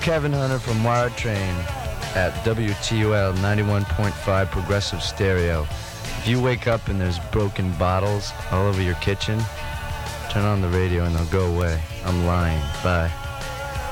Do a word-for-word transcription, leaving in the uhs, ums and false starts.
Kevin Hunter from Wired Train at W T U L ninety-one point five Progressive Stereo. If you wake up and there's broken bottles all over your kitchen, turn on the radio and they'll go away. I'm lying. Bye.